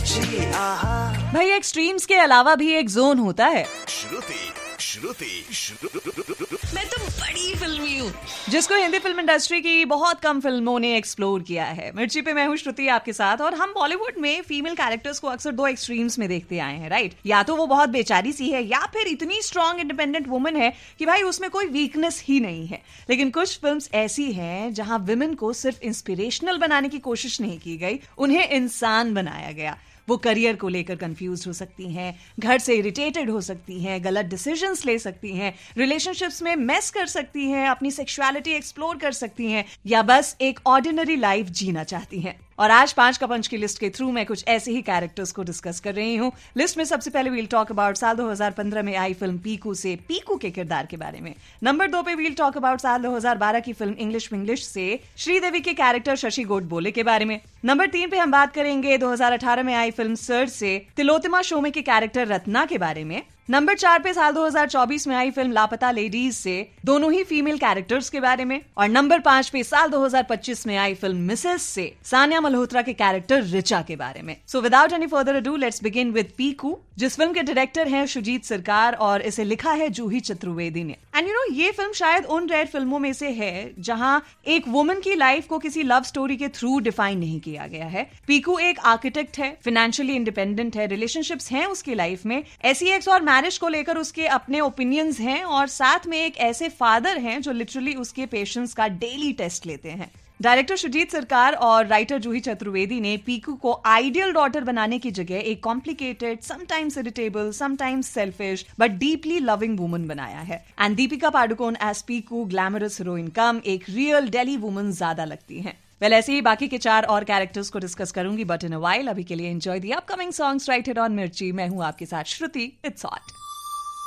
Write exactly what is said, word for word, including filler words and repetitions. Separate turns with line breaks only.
मिर्ची आहा।
भाई एक्सट्रीम्स के अलावा भी एक जोन होता है
श्रुति श्रुति
मैं तो बड़ी फिल्मी हूँ,
जिसको हिंदी फिल्म इंडस्ट्री की बहुत कम फिल्मों ने एक्सप्लोर किया है। मिर्ची पे मैं हूँ श्रुति आपके साथ, और हम बॉलीवुड में फीमेल कैरेक्टर्स को अक्सर दो एक्सट्रीम्स में देखते आए हैं, राइट? या तो वो बहुत बेचारी सी है, या फिर इतनी स्ट्रॉन्ग इंडिपेंडेंट वुमन है कि भाई उसमें कोई वीकनेस ही नहीं है। लेकिन कुछ फिल्म्स ऐसी हैं जहां विमेन को सिर्फ इंस्पिरेशनल बनाने की कोशिश नहीं की गई, उन्हें इंसान बनाया गया। वो करियर को लेकर कंफ्यूज हो सकती हैं, घर से इरिटेटेड हो सकती हैं, गलत डिसीजंस ले सकती हैं, रिलेशनशिप्स में मेस कर सकती हैं, अपनी सेक्सुअलिटी एक्सप्लोर कर सकती हैं, या बस एक ऑर्डिनरी लाइफ जीना चाहती हैं। और आज पांच का पंच की लिस्ट के थ्रू मैं कुछ ऐसे ही कैरेक्टर्स को डिस्कस कर रही हूँ। लिस्ट में सबसे पहले वील टॉक अबाउट साल दो हज़ार पंद्रह में आई फिल्म पीकू से पीकू के किरदार के बारे में। नंबर दो पे वील टॉक अबाउट साल दो हज़ार बारह की फिल्म इंग्लिश विंग्लिश से श्रीदेवी के कैरेक्टर शशि गोडबोले के बारे में। नंबर तीन पे हम बात करेंगे दो हज़ार अठारह में आई फिल्म सर्च से तिलोत्तमा शोमे के कैरेक्टर रत्ना के बारे में। नंबर चार पे साल दो हज़ार चौबीस में आई फिल्म लापता लेडीज से दोनों ही फीमेल कैरेक्टर्स के बारे में। और नंबर पांच पे साल दो हज़ार पच्चीस में आई फिल्म मिसेस से सानिया मल्होत्रा के कैरेक्टर रिचा के बारे में। So without any further ado let's begin with Piku, जिस फिल्म के डायरेक्टर हैं सुजीत सरकार और इसे लिखा है जूही चतुर्वेदी ने। एंड यू नो ये फिल्म शायद उन रेयर फिल्मों में से है जहां एक वुमन की लाइफ को किसी लव स्टोरी के थ्रू डिफाइन नहीं किया गया है। पीकू एक आर्किटेक्ट है, फाइनेंशियली इंडिपेंडेंट है, रिलेशनशिप्स हैं उसकी लाइफ में, एसी एक्स और मैरिज को लेकर उसके अपने ओपिनियंस हैं, और साथ में एक ऐसे फादर हैं जो लिटरली उसके पेशेंस का डेली टेस्ट लेते हैं। डायरेक्टर सुजीत सरकार और राइटर जूही चतुर्वेदी ने पीकू को आइडियल डॉटर बनाने की जगह एक complicated, sometimes irritable, sometimes selfish but deeply loving woman बनाया है। And Deepika Padukone as Piku glamorous heroine कम एक रियल दिल्ली वुमन ज्यादा लगती हैं। वेल ऐसे ही बाकी के चार और कैरेक्टर्स को डिस्कस करूंगी, बट इन अ वाइल अभी के लिए enjoy the upcoming songs right here on मिर्ची। मैं हूं आपके साथ श्रुति, इट्स हॉट।